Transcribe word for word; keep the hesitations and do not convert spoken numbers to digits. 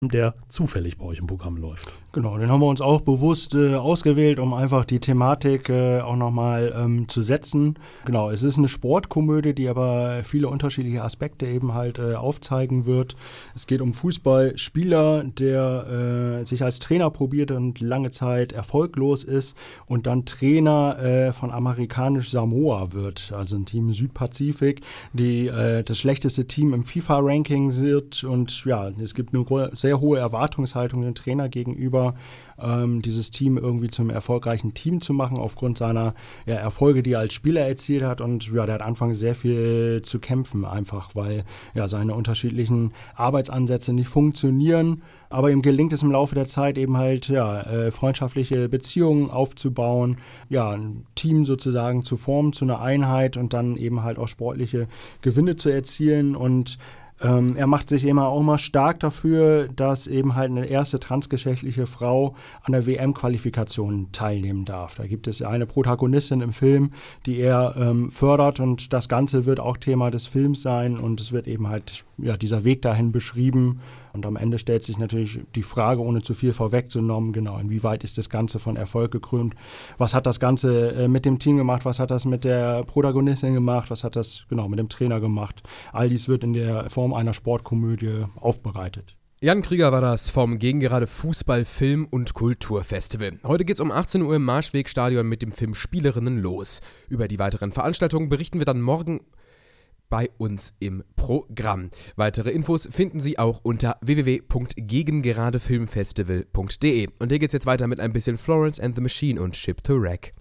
der zufällig bei euch im Programm läuft. Genau, den haben wir uns auch bewusst äh, ausgewählt, um einfach die Thematik äh, auch nochmal ähm, zu setzen. Genau, es ist eine Sportkomödie, die aber viele unterschiedliche Aspekte eben halt äh, aufzeigen wird. Es geht um Fußballspieler, der äh, sich als Trainer probiert und lange Zeit erfolglos ist und dann Trainer äh, von amerikanisch Samoa wird, also ein Team Südpazifik, die äh, das schlechteste Team im FIFA-Ranking sind. Und ja, es gibt eine sehr hohe Erwartungshaltung dem Trainer gegenüber, ähm, dieses Team irgendwie zum erfolgreichen Team zu machen, aufgrund seiner ja, Erfolge, die er als Spieler erzielt hat. Und ja, der hat anfangs sehr viel zu kämpfen, einfach weil ja seine unterschiedlichen Arbeitsansätze nicht funktionieren. Aber ihm gelingt es im Laufe der Zeit eben halt, ja, äh, freundschaftliche Beziehungen aufzubauen, ja, ein Team sozusagen zu formen zu einer Einheit und dann eben halt auch sportliche Gewinne zu erzielen. Und Ähm, er macht sich immer auch mal stark dafür, dass eben halt eine erste transgeschlechtliche Frau an der W M-Qualifikation teilnehmen darf. Da gibt es eine Protagonistin im Film, die er ähm, fördert, und das Ganze wird auch Thema des Films sein, und es wird eben halt ja, dieser Weg dahin beschrieben. Und am Ende stellt sich natürlich die Frage, ohne zu viel vorwegzunehmen, genau, inwieweit ist das Ganze von Erfolg gekrönt? Was hat das Ganze äh, mit dem Team gemacht? Was hat das mit der Protagonistin gemacht? Was hat das genau mit dem Trainer gemacht? All dies wird in der Form einer Sportkomödie aufbereitet. Jan Krieger war das vom Gegengerade Fußball-, Film- und Kulturfestival. Heute geht's um achtzehn Uhr im Marschwegstadion mit dem Film Spielerinnen los. Über die weiteren Veranstaltungen berichten wir dann morgen bei uns im Programm. Weitere Infos finden Sie auch unter w w w punkt gegengeradefilmfestival punkt d e. Und hier geht's jetzt weiter mit ein bisschen Florence and the Machine und Ship to Wreck.